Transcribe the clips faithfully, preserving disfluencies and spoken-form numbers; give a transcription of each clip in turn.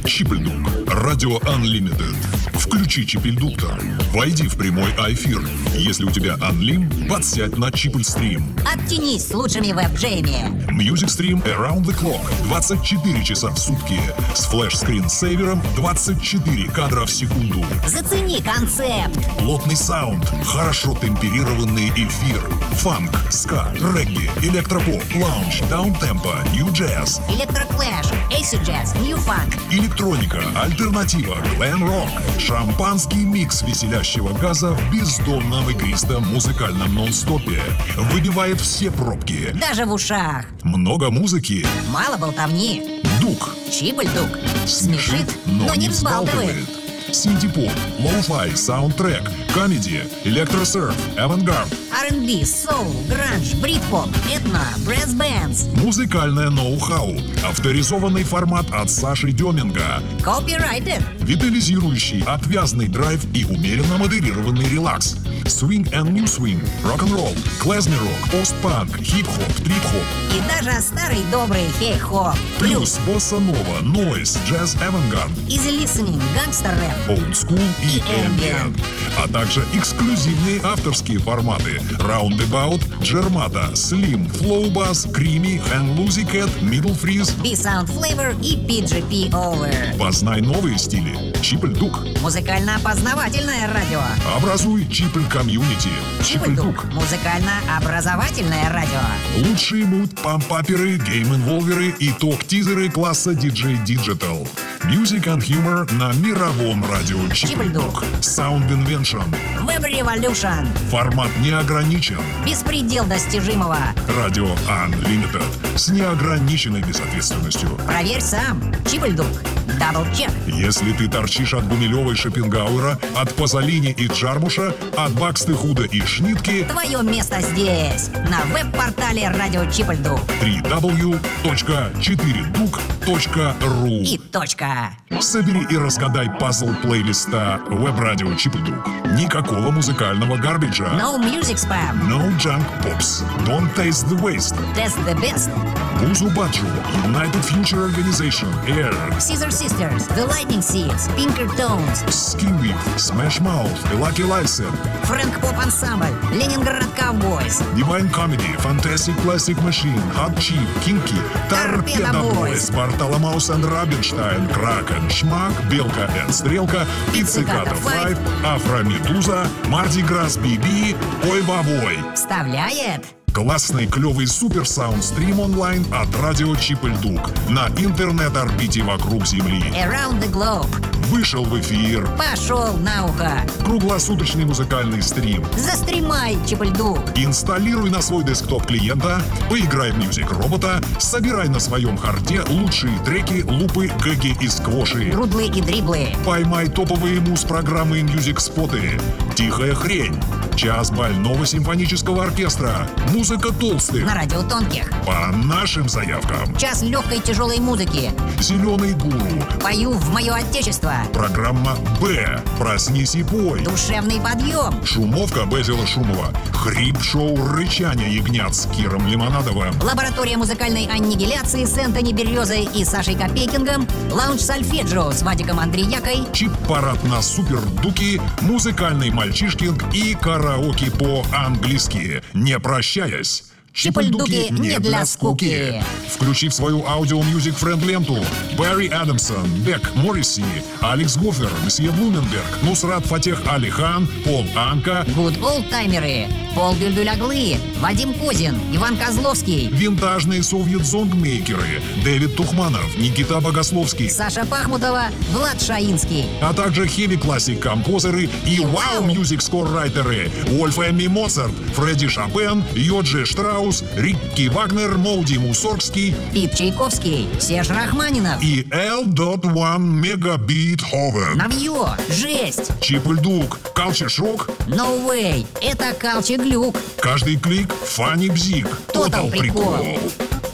Чип-Ль-Дук. Радио Unlimited. Включи Чип-Ль-Дука. Войди в прямой эфир. Если у тебя Unlim, подсядь на Чип-Ль-Стрим. Оттянись с лучшими веб-джеями. Music Stream Around the Clock. двадцать четыре часа в сутки. С флеш-скринсейвером двадцать четыре кадра в секунду. Зацени концепт. Плотный саунд, хорошо темперированный эфир. Фанк, ска, регги, электропоп, лаунж, даунтемпо, нью-джаз. Электроклэш, эйсид-джаз, нью-фанк. Электроника, альтернатива, глэм-рок. Шампанский микс веселящего газа в бездонном игристом музыкальном нон-стопе. Выбивает все пробки. Даже в ушах. Много музыки. Мало болтовни. Дук. Чип-Ль-Дук. Смешит, но не взбалтывает. Синти-поп, лоу-фай, саундтрек, комедия, электросерф, авангард. ар энд би, соул, гранж, брит-поп, этно, брэс-бэндс. Музыкальное ноу-хау. Авторизованный формат от Саши Деминга. Копирайтед. Витализирующий отвязный драйв и умеренно модерированный релакс. Swing and new swing, рок-н-ролл, клэзми-рок, пост-панк, хип-хоп, трип-хоп. И даже старый добрый хей-хоп. Плюс босса-нова, нойз, джаз-авангард, Изи-листенинг, гангстер-рэп. олдскул и ambient. А также эксклюзивные авторские форматы Roundabout, Джермата, Slim, Flow Bass, Creamy, Hang Loosey Cat, Middle Freeze, B-Sound Flavor и пи джи пи Over. Познай новые стили. Чип-Ль-Дук. Музыкально-опознавательное радио. Образуй Чип-Ль-комьюнити. Чип-Ль-Дук. Музыкально-образовательное радио. Лучшие муд-пампаперы, гейм-инволверы и ток-тизеры класса ди джей Digital. Music and Humor на мировом радио Чип-Ль-Дук. Sound Invention. Web Revolution. Формат не ограничен. Беспредел достижимого. Радио Unlimited. С неограниченной безответственностью. Проверь сам. Чип-Ль-Дук. Дабл-чек. Если ты торчишь от Гумилева и Шопенгауэра, от Пазолини и Джармуша, от Баксты Худа и Шнитки, Твое место здесь. На веб-портале радио Чип-Ль-Дук. дабл ю дабл ю дабл ю точка четыре дук точка ру. И точка. Собери и разгадай пазл плейлиста веб-радио Чип-Ль-Дук. Никакого музыкального гарбиджа. No music spam. No junk pops. Don't taste the waste. Test the best. Бузу Баджу, United Future Organization, Air, Scissor Sisters, The Lightning Seeds, Pinkertones, Skillet, Smash Mouth, Lucky Lyset, Фрэнк Поп Ансамбль, Ленинград Ковбойс, Divine Comedy, Fantastic Plastic Machine, Hot Chip, Kinky, Torpedo Torpedo Boys, Boys, Bartolomеus and Рабинштайн, Кракен, Шмак, Белка and Стрелка, Пицциката Five, Афромедуза, Марди Грасс би би, Ой Бабой. вставляет Классный, клевый супер саундстрим онлайн от радио Чип-Ль-Дук на интернет-орбите вокруг Земли. Around the Globe. Вышел в эфир. Пошел на ухо. Круглосуточный музыкальный стрим. Застримай, Чип-Ль-Дук. Инсталируй на свой десктоп клиента, поиграй в мьюзик-робота, собирай на своем харде лучшие треки, лупы, гэги и сквоши. Друдлы и дриблы. Поймай топовые муз-программы и мьюзик-споты. Тихая хрень. Час больного симфонического оркестра. Музыка толстых. На радио тонких. По нашим заявкам. Час легкой тяжелой музыки. Зеленый гуру. Пою в мое отечество. Программа «Б». Проснись и пой. Душевный подъем. Шумовка Безила Шумова. Хрип-шоу «Рычание ягнят» с Киром Лимонадовым. Лаборатория музыкальной аннигиляции с Энтони Березой и Сашей Копейкингом. Лаунж сольфеджио с Вадиком Андреякой. Чип-парад на супер-дуки. Музыкальный мальчишкинг и караоке по-английски. Не прощаясь. Чип-Ль-Дуки не для скуки. Включи в свою аудио-мьюзик-френд-ленту Барри Адамсон, Бек Морриси, Алекс Гофер, Месье Блуменберг, Нусрат Фатех Алихан, Пол Анка, Good Old-таймеры. Пол Бюльбюляглы, Вадим Козин, Иван Козловский, винтажные совет-зонгмейкеры Дэвид Тухманов, Никита Богословский, Саша Пахмутова, Влад Шаинский. а также хеви-классик-композеры и вау-мьюзик-скоррайтеры Вольф Эмми Моцарт, Фредди Шопен, Йоджи Штраус, Рикки Вагнер, Моуди Мусоргский, Пит Чайковский, Серж Рахманинов. и эл один Мегабит Ховен. Навье, жесть, Чип-Ль-Дук, Culture Shock, no way, это Калчи Глюк. каждый клик — фанни бзик, Total тотал прикол. прикол.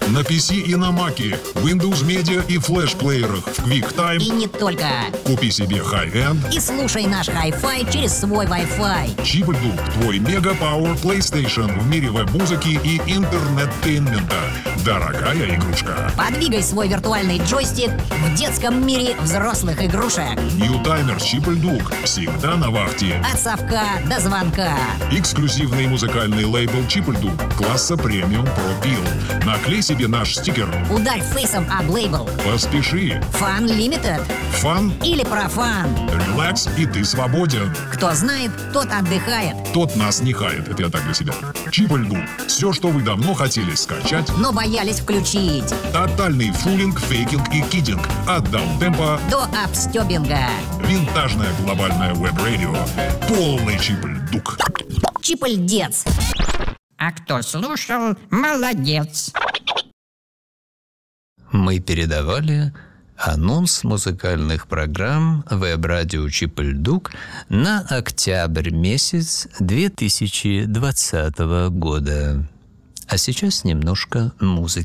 На пи си и на Маке, Windows Media и флеш-плеерах в QuickTime. И не только. Купи себе High-End И слушай наш Hi-Fi через свой Wi-Fi. Чип-Дук, твой мега-пауэр PlayStation в мире веб-музыки и интернет-тейнмента. Дорогая игрушка. Подвигай свой виртуальный джойстик в детском мире взрослых игрушек. Ньютаймер Чип-Дук всегда на вахте. От совка до звонка. Эксклюзивный музыкальный лейбл Чип-Дук класса премиум Pro Bill. Наклей себе наш стикер. Ударь фейсом об лейбл. Поспеши. Fun Limited Фан, или профан. релакс, и ты свободен. Кто знает, тот отдыхает. Тот нас не хает, это я так для себя. Чип-Дук. Все, что вы давно хотели скачать. Но боялись включить. Тотальный фулинг, фейкинг и кидинг. От даунтемпа До апстёбинга. винтажное глобальное веб-радио. Полный Чип-Дук. Чипольдец. А кто слушал, молодец. Мы передавали анонс музыкальных программ веб-радио Чип-Дук на октябрь месяц две тысячи двадцатого года. А сейчас немножко музыки.